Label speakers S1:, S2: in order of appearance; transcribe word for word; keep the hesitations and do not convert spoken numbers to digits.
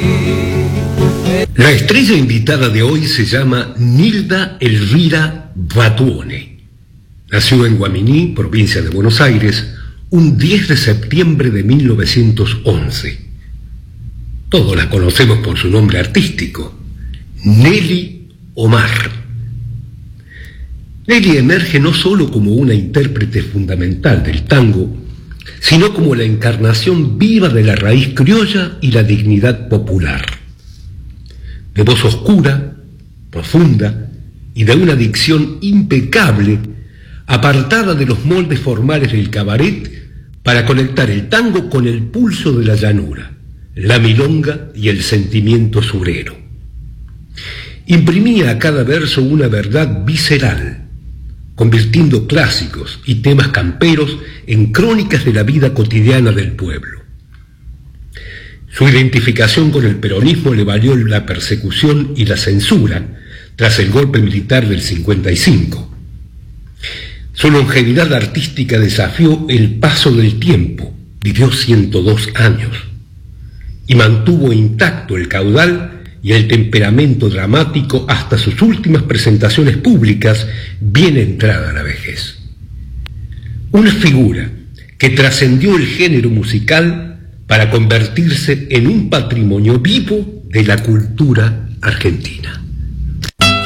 S1: La estrella invitada de hoy se llama Nilda Elvira Batuone. Nació en Guaminí, provincia de Buenos Aires, un diez de septiembre de mil novecientos once. Todos la conocemos por su nombre artístico, Nelly Omar. Nelly emerge no solo como una intérprete fundamental del tango, sino como la encarnación viva de la raíz criolla y la dignidad popular. De voz oscura, profunda y de una dicción impecable, apartada de los moldes formales del cabaret, para conectar el tango con el pulso de la llanura, la milonga y el sentimiento surero. Imprimía a cada verso una verdad visceral, convirtiendo clásicos y temas camperos en crónicas de la vida cotidiana del pueblo. Su identificación con el peronismo le valió la persecución y la censura tras el golpe militar del cincuenta y cinco. Su longevidad artística desafió el paso del tiempo, vivió ciento dos años, y mantuvo intacto el caudal y el temperamento dramático hasta sus últimas presentaciones públicas, bien entrada la vejez. Una figura que trascendió el género musical para convertirse en un patrimonio vivo de la cultura argentina.